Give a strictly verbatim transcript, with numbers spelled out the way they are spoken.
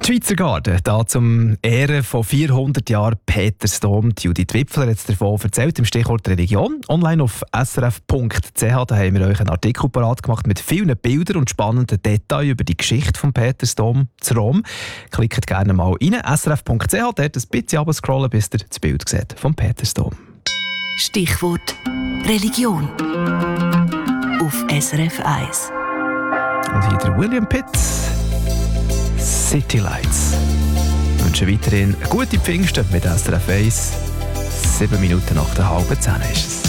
Die Schweizer Garde, da zum Ehren von vierhundert Jahren Petersdom. Judith Wipfler hat davon erzählt, im Stichwort Religion. Online auf s r f punkt c h da haben wir euch einen Artikel parat gemacht mit vielen Bildern und spannenden Details über die Geschichte von Petersdom zu Rom. Klickt gerne mal rein, s r f punkt c h, dort ein bisschen runterscrollen, bis ihr das Bild seht vom Petersdom. Stichwort Religion auf S R F eins. Und hier der William Pitt. City Lights. Ich wünsche weiterhin eine gute Pfingsten mit S R F eins. Sieben Minuten nach der halben Zehn ist es.